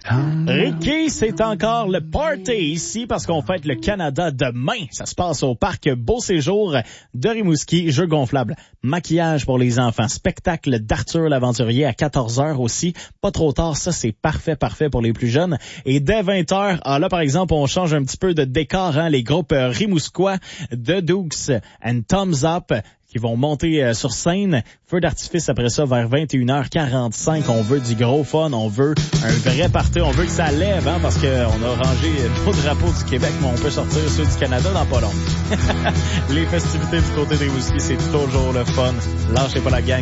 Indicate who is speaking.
Speaker 1: Ricky, c'est encore le party ici parce qu'on fête le Canada demain. Ça se passe au parc Beau Séjour de Rimouski. Jeux gonflables, maquillage pour les enfants, spectacle d'Arthur l'Aventurier à 14h aussi. Pas trop tard, ça c'est parfait pour les plus jeunes. Et dès 20h, là par exemple, on change un petit peu de décor, les groupes rimouskois de Dukes and Thumbs Up qui vont monter sur scène. Feu d'artifice après ça vers 21h45. On veut du gros fun, on veut un vrai party, on veut que ça lève, parce qu'on a rangé nos drapeaux du Québec, mais on peut sortir ceux du Canada dans pas long. Les festivités du côté de Rimouski, c'est toujours le fun. Lâchez pas la gang.